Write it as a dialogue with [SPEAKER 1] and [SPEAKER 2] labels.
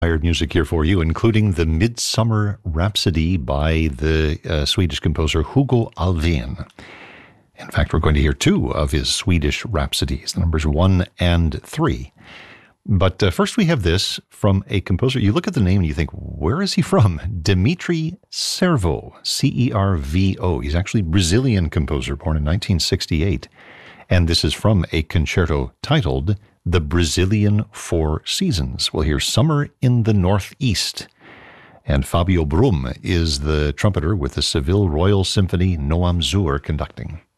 [SPEAKER 1] Inspired music here for you, including the Midsummer Rhapsody by the Swedish composer Hugo Alfvén. In fact, we're going to hear two of his Swedish rhapsodies, the numbers 1 and 3. But first we have this from a composer. You look at the name and you think, where is he from? Dmitri Servo, C-E-R-V-O. He's actually a Brazilian composer, born in 1968. And this is from a concerto titled The Brazilian Four Seasons. We'll hear Summer in the Northeast. And Fabio Brum is the trumpeter with the Seville Royal Symphony Noam Zur conducting.